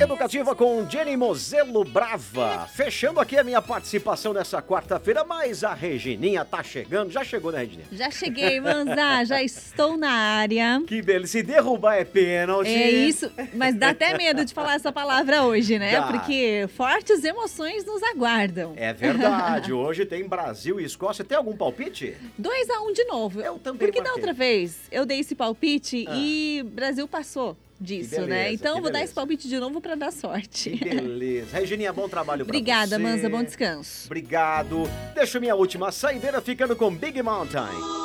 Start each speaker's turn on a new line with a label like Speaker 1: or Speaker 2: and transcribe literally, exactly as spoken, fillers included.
Speaker 1: educativa com Jenny Mozelo Brava. Fechando aqui a minha participação nessa quarta-feira, mas a Regininha tá chegando. Já chegou, né, Regininha?
Speaker 2: Já cheguei, Manzá, já estou na área.
Speaker 1: Que beleza. Se derrubar é pênalti.
Speaker 2: É isso, mas dá até medo de falar essa palavra hoje, né?
Speaker 1: Dá.
Speaker 2: Porque fortes emoções nos aguardam.
Speaker 1: É verdade. Hoje tem Brasil e Escócia. Tem algum palpite?
Speaker 2: dois a um de novo.
Speaker 1: Eu também
Speaker 2: Porque da
Speaker 1: marquei.
Speaker 2: outra vez eu dei esse palpite
Speaker 1: Ah.
Speaker 2: e Brasil passou disso,
Speaker 1: beleza,
Speaker 2: né? Então
Speaker 1: que
Speaker 2: vou dar
Speaker 1: beleza.
Speaker 2: esse palpite de novo para dar sorte.
Speaker 1: Que beleza. Regininha, bom trabalho pra
Speaker 2: Obrigada,
Speaker 1: você.
Speaker 2: Manza, bom descanso.
Speaker 1: Obrigado. Deixa minha última saideira ficando com Big Mountain.